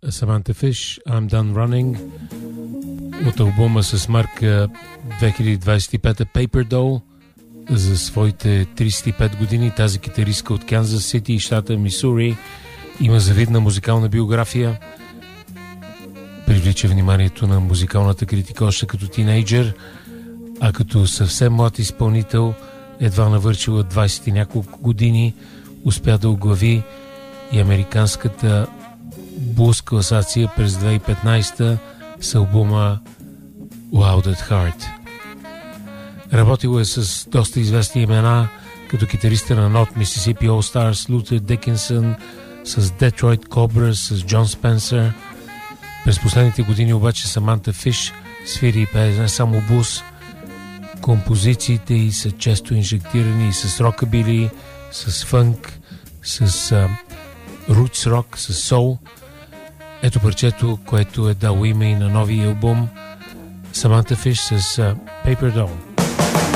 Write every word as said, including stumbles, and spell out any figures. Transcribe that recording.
Samantha Fish, I'm Done Running, от албума с марка две хиляди двадесет и пета Paper Doll. За своите тридесет и пет години тази китаристка от Канзас Сити, щата Мисури, има завидна музикална биография. Привлича вниманието на музикалната критика още като тинейджър, а като съвсем млад изпълнител, едва навършила двадесет и няколко години, успя да оглави и американската блуз класация през две хиляди и петнадесета с албума Loud at Heart. Работил е с доста известни имена, като китариста на Not Mississippi All Stars, Лутер Дикинсън, с Detroit Cobras, с Джон Спенсър. През последните години обаче Саманта Фиш свири и пее не само блуз. Композициите й са често инжектирани с рокабили, с фънк, с рутс рок, с соул. Ето парчето, което е дало име и на новия албум Саманта Фиш с uh, Paper Doll.